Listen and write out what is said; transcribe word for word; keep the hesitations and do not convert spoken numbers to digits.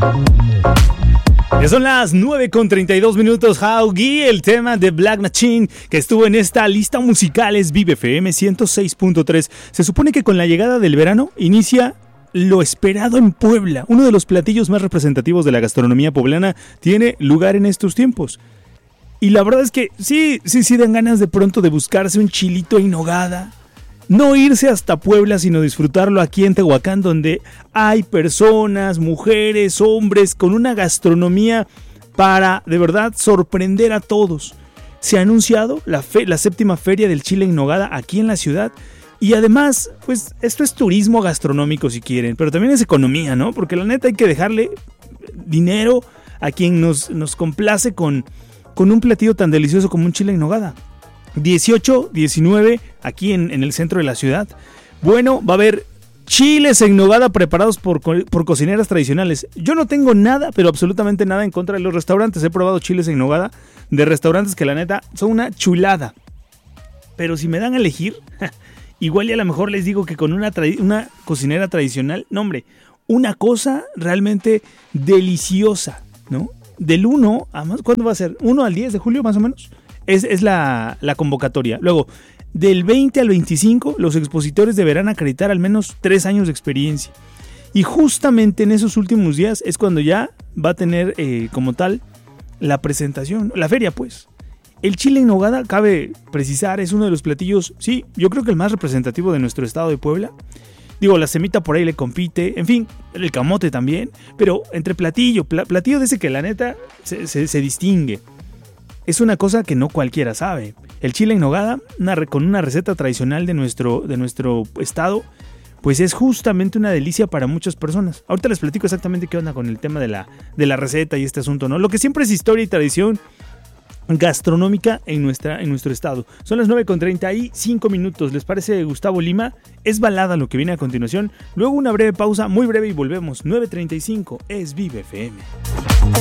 Ya son las nueve con treinta y dos minutos. Haugi, el tema de Black Machine que estuvo en esta lista musical es Vive F M ciento seis punto tres. Se supone que con la llegada del verano inicia lo esperado en Puebla. Uno de los platillos más representativos de la gastronomía poblana tiene lugar en estos tiempos. Y la verdad es que sí, sí, sí dan ganas de pronto de buscarse un chilito en nogada. No irse hasta Puebla, sino disfrutarlo aquí en Tehuacán, donde hay personas, mujeres, hombres, con una gastronomía para, de verdad, sorprender a todos. Se ha anunciado la, fe, la séptima feria del chile en nogada aquí en la ciudad. Y además, pues, esto es turismo gastronómico si quieren, pero también es economía, ¿no? Porque la neta hay que dejarle dinero a quien nos, nos complace con, con un platillo tan delicioso como un chile en nogada. dieciocho, diecinueve, aquí en, en el centro de la ciudad. Bueno, va a haber chiles en nogada preparados por, por cocineras tradicionales. Yo no tengo nada, pero absolutamente nada en contra de los restaurantes. He probado chiles en nogada de restaurantes que la neta son una chulada. Pero si me dan a elegir, igual y a lo mejor les digo que con una, tra- una cocinera tradicional, no hombre, una cosa realmente deliciosa, ¿no? Del uno a más, ¿cuándo va a ser? uno al diez de julio más o menos. Es, es la, la convocatoria. Luego, del veinte al veinticinco, los expositores deberán acreditar al menos tres años de experiencia. Y justamente en esos últimos días es cuando ya va a tener eh, como tal la presentación, la feria pues. El chile en nogada, cabe precisar, es uno de los platillos, sí, yo creo que el más representativo de nuestro estado de Puebla. Digo, la semita por ahí le compite, en fin, el camote también. Pero entre platillo, pl- platillo de ese que la neta se, se, se distingue. Es una cosa que no cualquiera sabe. El chile en nogada, una, con una receta tradicional de nuestro, de nuestro estado, pues es justamente una delicia para muchas personas. Ahorita les platico exactamente qué onda con el tema de la, de la receta y este asunto, ¿no? Lo que siempre es historia y tradición gastronómica en, nuestra, en nuestro estado. Son las nueve con treinta y cinco minutos. ¿Les parece, Gustavo Lima? Es balada lo que viene a continuación. Luego una breve pausa, muy breve, y volvemos. nueve treinta y cinco es Vive F M.